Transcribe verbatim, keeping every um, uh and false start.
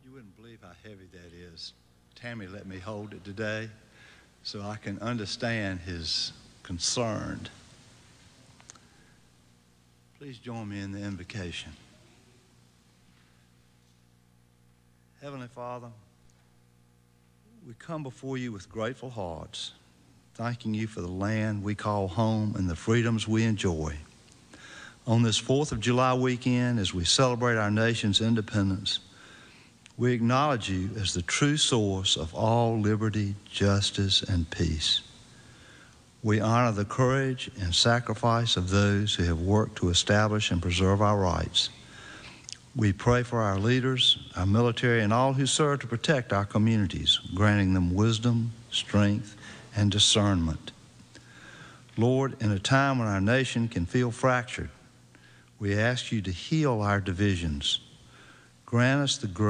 You wouldn't believe how heavy that is. Tammy let me hold it today so I can understand his concern. Please join me in the invocation. Heavenly Father, we come before you with grateful hearts, thanking you for the land we call home and the freedoms we enjoy. On this fourth of July weekend, as we celebrate our nation's independence, we acknowledge you as the true source of all liberty, justice, and peace. We honor the courage and sacrifice of those who have worked to establish and preserve our rights. We pray for our leaders, our military, and all who serve to protect our communities, granting them wisdom, strength, and discernment. Lord, in a time when our nation can feel fractured, we ask you to heal our divisions. Grant us the grace